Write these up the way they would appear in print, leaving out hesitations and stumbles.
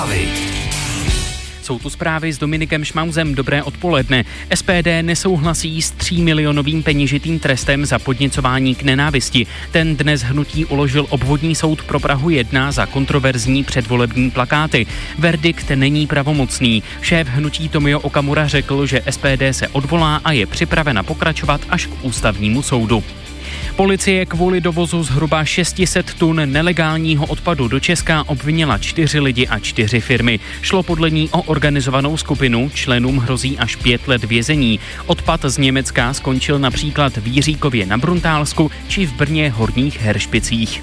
zprávy. Jsou tu zprávy s Dominikem Šmauzem. Dobré odpoledne. SPD nesouhlasí s 3 milionovým peněžitým trestem za podněcování k nenávisti. Ten dnes hnutí uložil obvodní soud pro Prahu 1 za kontroverzní předvolební plakáty. Verdikt není pravomocný. Šéf hnutí Tomio Okamura řekl, že SPD se odvolá a je připravena pokračovat až k ústavnímu soudu. Policie kvůli dovozu zhruba 600 tun nelegálního odpadu do Česka obvinila 4 lidi a 4 firmy. Šlo podle ní o organizovanou skupinu, členům hrozí až 5 let vězení. Odpad z Německa skončil například v Jiříkově na Bruntálsku či v Brně Horních Heršpicích.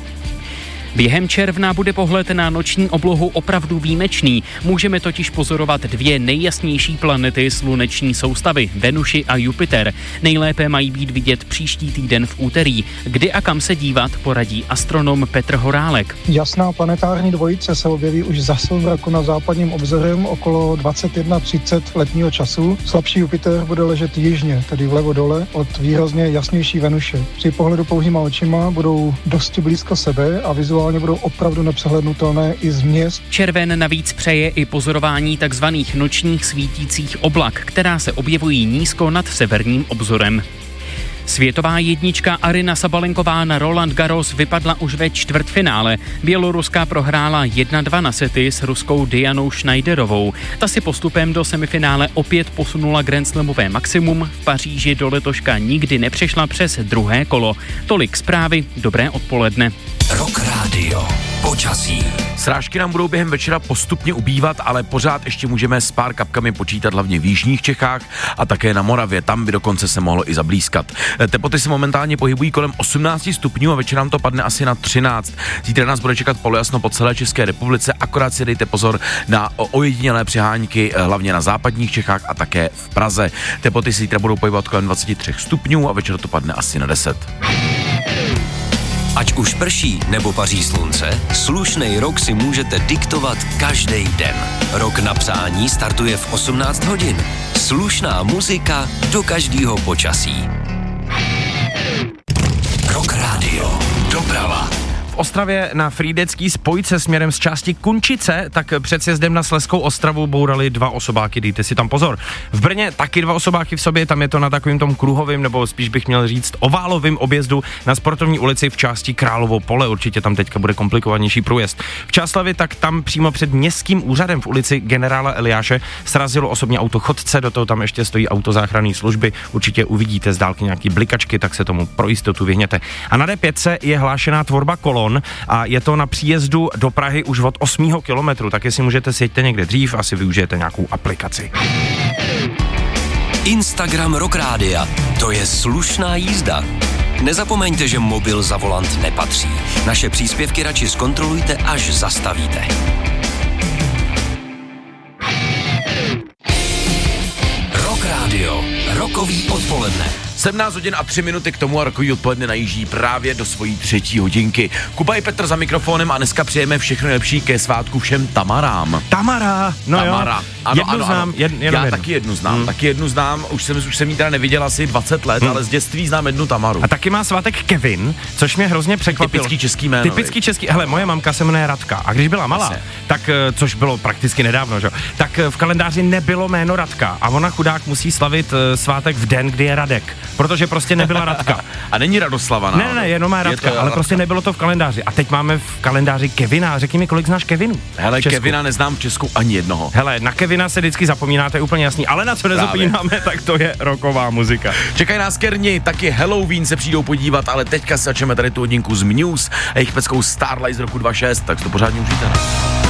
Během června bude pohled na noční oblohu opravdu výjimečný. Můžeme totiž pozorovat 2 nejjasnější planety sluneční soustavy, Venuši a Jupiter. Nejlépe mají být vidět příští týden v úterý. Kdy a kam se dívat, poradí astronom Petr Horálek. Jasná planetární dvojice se objeví už za slunce na západním obzorem okolo 21:30 letního času. Slabší Jupiter bude ležet jižně, tedy vlevo dole, od výrazně jasnější Venuše. Při pohledu pouhýma očima budou dosti blízko sebe a vizuálně budou opravdu nepřehlednutelné i z měst. Červen navíc přeje i pozorování takzvaných nočních svítících oblak, která se objevují nízko nad severním obzorem. Světová jednička Aryna Sabalenková na Roland Garros vypadla už ve čtvrtfinále. Běloruská prohrála 1-2 na sety s ruskou Dianou Schneiderovou. Ta si postupem do semifinále opět posunula grandslamové maximum. V Paříži do letoška nikdy nepřešla přes druhé kolo. Tolik zprávy, dobré odpoledne. Rock Radio. Počasí. Srážky nám budou během večera postupně ubývat, ale pořád ještě můžeme s pár kapkami počítat hlavně v jižních Čechách a také na Moravě. Tam by dokonce se mohlo i zablízkat. Teploty se momentálně pohybují kolem 18 stupňů a večer nám to padne asi na 13. Zítra nás bude čekat polojasno po celé České republice, akorát si dejte pozor na ojedinělé přehánky, hlavně na západních Čechách a také v Praze. Teploty se zítra budou pohybovat kolem 23 stupňů a večer to padne asi na 10. Ať už prší nebo paří slunce, slušnej rok si můžete diktovat každý den. Rok na přání startuje v 18 hodin. Slušná muzika do každého počasí. Rock Radio. Doprava. V Ostravě na frýdecký spojce směrem z části Kunčice, tak před sjezdem na Slezskou Ostravu bourali 2 osobáky, dejte si tam pozor. V Brně taky 2 osobáky v sobě, tam je to na takovým tom kruhovým, nebo spíš bych měl říct oválovým objezdu na Sportovní ulici v části Královo pole, určitě tam teďka bude komplikovanější průjezd. V Čáslavi tak tam přímo před městským úřadem v ulici generála Eliáše srazilo osobně auto chodce, do toho tam ještě stojí auto záchranné služby, určitě uvidíte z dálky nějaký blikačky, tak se tomu pro jistotu vyhněte. A na D5 je hlášená tvorba kolon a je to na příjezdu do Prahy už od 8. kilometru, tak jestli můžete sjeďte někde dřív, asi využijete nějakou aplikaci. Instagram Rock Rádia. To je slušná jízda. Nezapomeňte, že mobil za volant nepatří. Naše příspěvky radši zkontrolujte, až zastavíte. Rock Radio. Rokový odpoledne. 17 hodin a 3 minuty k tomu a rokový odpoledne najíždí právě do svojí 3. hodinky. Kuba i Petr za mikrofonem a dneska přejeme všechno lepší ke svátku všem Tamarám. Tamara, no Tamara. Jo. Ano, jednu ano, znám, Já taky jednu znám, už jsem jí teda neviděl asi 20 let, ale z dětství znám jednu Tamaru. A taky má svátek Kevin, což mě hrozně překvapilo. Typický český jméno. Typický český, hele, moje mamka se jmenuje Radka a když byla malá, tak, což bylo prakticky nedávno, že? Tak v kalendáři nebylo jméno Radka a ona chudák musí slavit svátek v den, kdy je Radek, protože prostě nebyla Radka. A není Radoslava. Ne, jenom má Radka, ale prostě nebylo to v kalendáři. A teď máme v kalendáři Kevina. Řekni mi, kolik znáš Kevinů? Hele, Kevina neznám v Česku ani jednoho. Hele, na Kevina se vždycky zapomíná, to je úplně jasný, ale na co nezapomínáme, tak to je rocková muzika. Čekají nás Kerni, taky Halloween se přijdou podívat, ale teďka se začneme tady tu hodinku z Muse a jejich peckou Starlight z roku 2006, tak to pořádně užijte.